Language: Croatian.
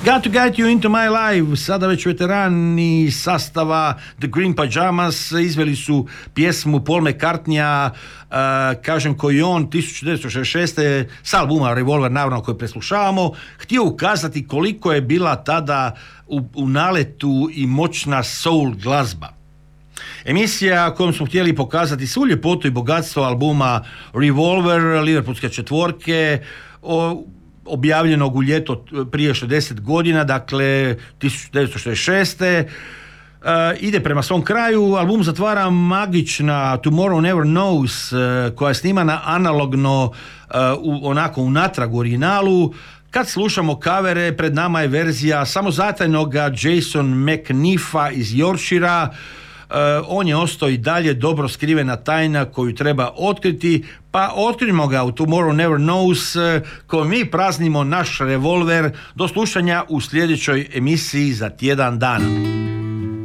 Got to Get You Into My Life, sada već veterani sastava The Green Pajamas izveli su pjesmu Paul McCartneya, kažem koji on 1966. s albuma Revolver, naravno koji preslušavamo, htio ukazati koliko je bila tada u naletu i moćna soul glazba. Emisija kojom smo htjeli pokazati svu ljepotu i bogatstvo albuma Revolver, Liverpoolske četvorke, objavljenog u ljeto prije 60 godina, dakle 1966. Ide prema svom kraju. Album zatvara magična Tomorrow Never Knows, koja je snimana analogno, onako unatrag u originalu. Kad slušamo kavere, pred nama je verzija samozatajnoga Jason McNiffa iz Yorkshira. On je ostao i dalje dobro skrivena tajna koju treba otkriti, pa otkrijemo ga u Tomorrow Never Knows, kojom mi praznimo naš revolver, do slušanja u sljedećoj emisiji za tjedan dana.